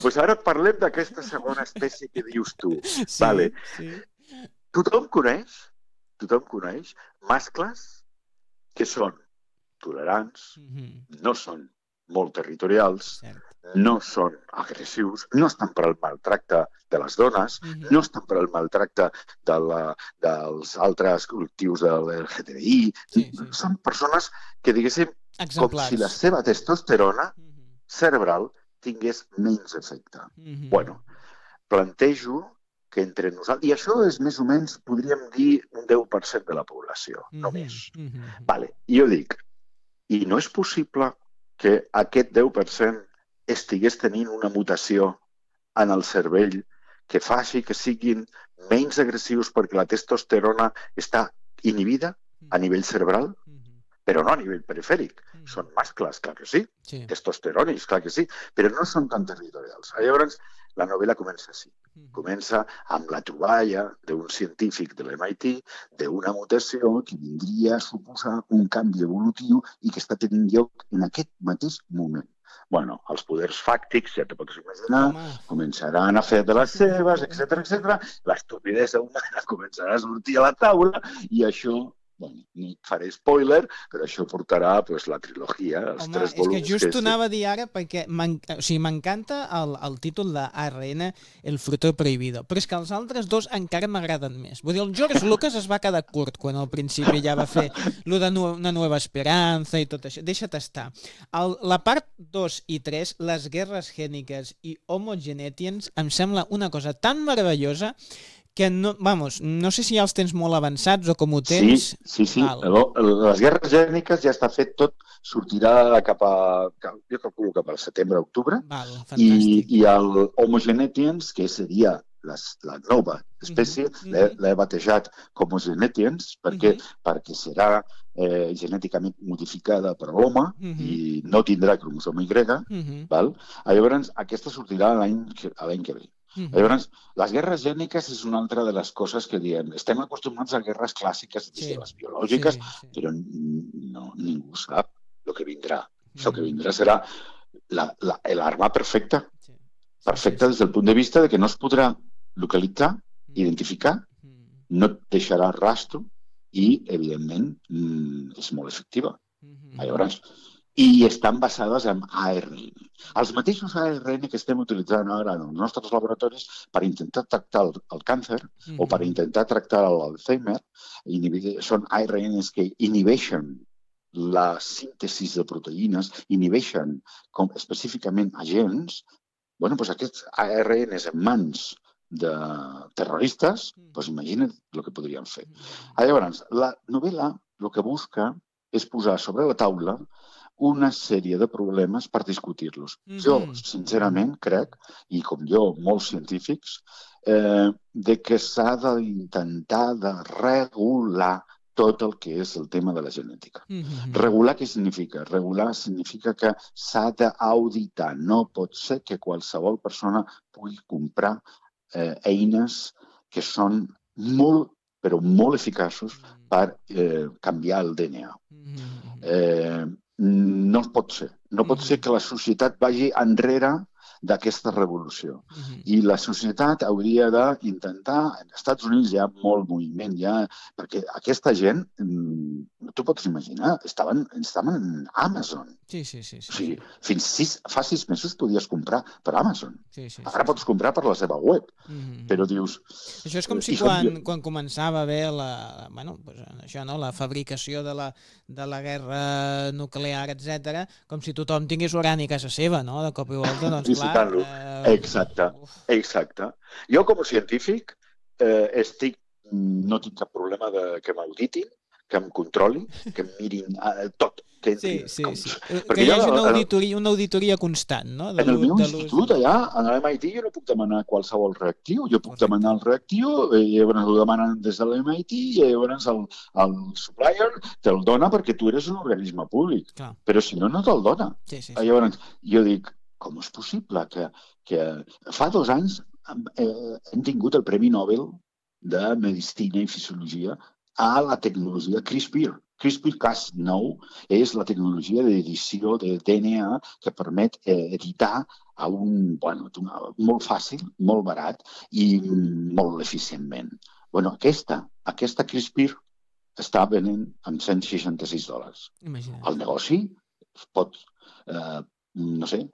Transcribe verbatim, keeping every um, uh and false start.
Pues ara parlem d'aquesta segona espècie que dius tu. Sí, Vale. sí. Tothom coneix, tothom coneix mascles que són tolerants, Mhm. no són molt territorials, Cert. no són agressius, no estan per al maltracte de les dones, Mhm. no estan per al maltracte de la, dels altres col·lectius de l'L G T B I. Sí, sí, sí. Són persones que, diguéssim, com si la Exemplars. seva testosterona Mhm. cerebral tingués menys efecte. Mhm. Bueno, plantejo que entre nosaltres... I això és més o menys, podríem dir, un deu per cent de la població, Mhm. només. Mhm. Vale. I jo dic, i no és possible que aquest deu per cent estigués tenint una mutació en el cervell que faci que siguin menys agressius perquè la testosterona està inhibida a nivell cerebral, Mhm. però no a nivell perifèric. Mhm. Són mascles, clar que sí, Sí. testosterònics, clar que sí, però no són tan territorials. Llavors, la novel·la comença així. Mhm. Comença amb la troballa d'un científic de l'M I T d'una mutació que vindria a suposar un canvi evolutiu i que està tenint lloc en aquest mateix moment. Bueno, els poders fàctics, ja te pots imaginar, Home. començaran a fer de les seves, etcètera, etcètera. L'estupidesa humana començarà a sortir a la taula i això, bueno, no et faré spoiler, però això portarà pues, la trilogia, els Home, tres és que volums. just Que t'ho anava a dir ara perquè o sigui, m'encanta el, el títol de A R N, El fruto prohibido, però és que els altres dos encara m'agraden més. Vull dir, el George Lucas es va quedar curt quan al principi ja va fer lo de nu Una nueva esperanza i tot això. Deixa't estar. El, la part dos i tres, Les guerres gèniques i Homo genetians, em sembla una cosa tan meravellosa que no, vamos, no sé si ja els tens molt avançats o com ho tens. Sí, sí, sí. Val. Les guerres gèniques ja està fet tot, sortirà cap a, jo calculo cap al setembre-octubre, i, i el Homo genetians, que seria les, la nova espècie, uh -huh. l'he batejat com Homo genetians, perquè, uh -huh. perquè serà eh, genèticament modificada per l'home uh -huh. i no tindrà cromosoma Y, uh -huh. val? Llavors aquesta sortirà l'any l'any que ve. Uh -huh. Llavors, les guerres gèniques és una altra de les coses que diem. Estem acostumats a guerres clàssiques, sí, de les biològiques, sí, sí. Però no, ningú sap el que vindrà. Mm. El que vindrà serà l'arma perfecta. Sí. Perfecta sí, sí, sí. Des del punt de vista de que no es podrà localitzar, mm. identificar, mm. no et deixarà rastro i, evidentment, és molt efectiva. Mm. Llavors, i estan basades en A R N. Els mateixos A R N que estem utilitzant ara en els nostres laboratoris per intentar tractar el, el càncer mm-hmm. o per intentar tractar l'Alzheimer, són A R Ns que inhibeixen la síntesi de proteïnes, inhibeixen com específicament agents. Bueno, doncs aquests A R Ns en mans de terroristes, doncs imagina't el que podrien fer. Llavors, la novel·la el que busca és posar sobre la taula una sèrie de problemes per discutir-los. Mm-hmm. Jo, sincerament, crec, i com jo, molts científics, eh, de que s'ha d'intentar de regular tot el que és el tema de la genètica. Mm-hmm. Regular què significa? Regular significa que s'ha d'auditar. No pot ser que qualsevol persona pugui comprar eh, eines que són molt, però molt eficaços per eh, canviar el D N A. Mm-hmm. Eh, no pot ser. No pot mm-hmm. ser que la societat vagi enrere d'aquesta revolució. Mm-hmm. I la societat hauria d'intentar... Als Estats Units hi ha molt moviment, ja, perquè aquesta gent, tu pots imaginar, estaven, estaven en Amazon. Sí, sí, sí. sí, o sigui, sí. Fins sis, fa sis mesos podies comprar per Amazon. Sí, sí, Ara sí, pots sí. comprar per la seva web. Mm-hmm. Però dius... Això és com si quan, jo... quan començava a haver la, bueno, pues això, no? La fabricació de la, de la guerra nuclear, etcètera, com si tothom tingués urani a casa seva, no? De cop i volta, doncs clar... Eh... Exacte, exacte. Jo com a científic eh, estic, no tinc cap problema de que m'auditin, que em controlin, que em mirin eh, tot. Que sí, sí, com... sí. Que hi hagi una auditoria, una auditoria constant, no? De en el meu institut, allà, a l'M I T, jo no puc demanar qualsevol reactiu. Jo puc Correcte. demanar el reactiu, i llavors ho demanen des de l'M I T, i llavors el, el supplier te'l dona perquè tu eres un organisme públic. Clar. Però si no, no te'l dona. Sí, sí, sí. Llavors, jo dic, com és possible que, que fa dos anys eh, hem tingut el Premi Nobel de Medicina i Fisiologia a la tecnologia CRISPR. CRISPR Cas nou és la tecnologia d'edició de D N A que permet eh, editar a un, bueno, molt fàcil, molt barat i molt eficientment. Bueno, aquesta, aquesta CRISPR està venent amb cent seixanta-sis dòlars. Imagina't. El negoci pot, eh, no sé,